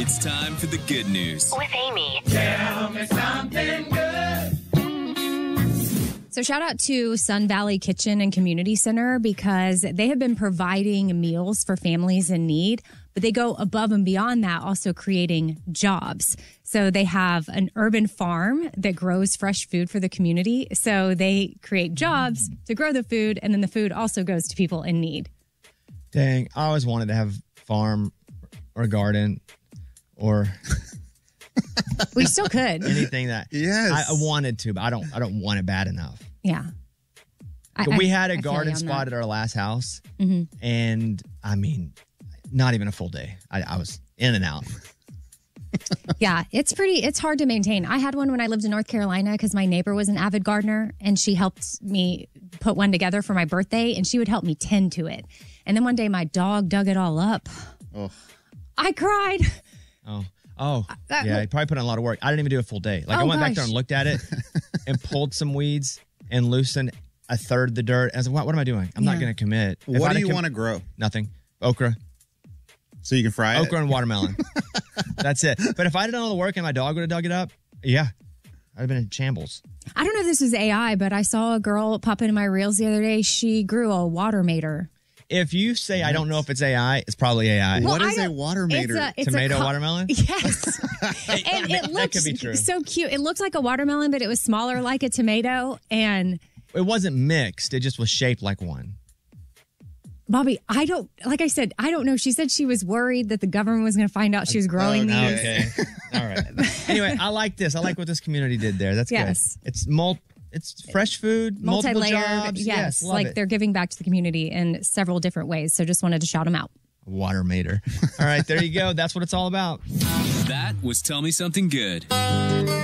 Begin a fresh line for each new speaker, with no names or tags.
It's time for the good news
with Amy.
Tell me something good.
So shout out to Sun Valley Kitchen and Community Center because they have been providing meals for families in need, but they go above and beyond that, also creating jobs. So they have an urban farm that grows fresh food for the community. So they create jobs to grow the food, and then the food also goes to people in need.
Dang, I always wanted to have a farm or a garden or
We still could.
anything that I wanted to, but I don't want it bad enough.
Yeah.
But we had a
I feel
garden
you on
spot
that.
at our last house, and I mean, not even a full day. I was in and out.
Yeah, it's hard to maintain. I had one when I lived in North Carolina because my neighbor was an avid gardener and she helped me put one together for my birthday and she would help me tend to it. And then one day my dog dug it all up.
Oh.
I cried.
Yeah, he probably put in a lot of work. I didn't even do a full day. Like I went back there and looked at it and pulled some weeds and loosened a third of the dirt. I was like, what am I doing? I'm not going to commit.
What do you want to grow?
Nothing. Okra.
So you can fry it?
Okra and watermelon. That's it. But if I had done all the work and my dog would have dug it up, yeah, I'd have been in shambles.
I don't know if this is AI, but I saw a girl pop into my reels the other day. She grew a watermator.
If you say I don't know if it's AI, it's probably AI.
Well,
What is a watermator?
It's
Tomato watermelon?
Yes. And it
that could be
looks
true.
so cute. It looked like a watermelon, but it was smaller like a tomato. And
It wasn't mixed. It just was shaped like one.
Bobby, like I said, I don't know. She said she was worried that the government was going to find out she was growing these.
Okay. All right. Anyway, I like this. I like what this community did there. That's
Yes.
good. It's fresh food, multiple
Multi-layered.
jobs.
Yes.
Love
Like
it.
they're giving back to the community in several different ways. So just wanted to shout them out.
Watermator. All right, there you go. That's what it's all about.
That was Tell Me Something Good.